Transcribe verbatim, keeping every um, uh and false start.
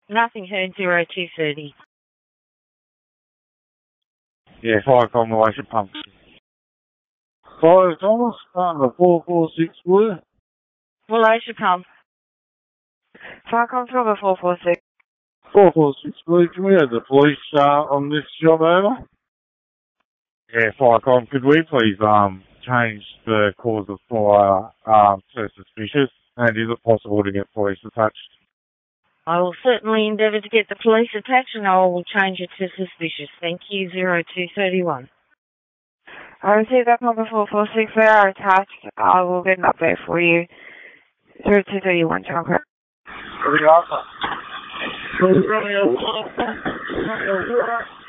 Nothing heard, zero two thirty. Yeah, fire from Malaysia Pump. Fire Thomas, uh, four four six Blue. Malaysia Pump. Fire Control four four six. four four six Blue, can we have the police uh, on this job over? Yeah, Firecom, could we please um change the cause of fire um, to suspicious? And is it possible to get police attached? I will certainly endeavour to get the police attached and I will change it to suspicious. Thank you, zero two three one. I received that number four four six. They are attached. I will get an update for you. zero two three one, John Kirk. What do you offer?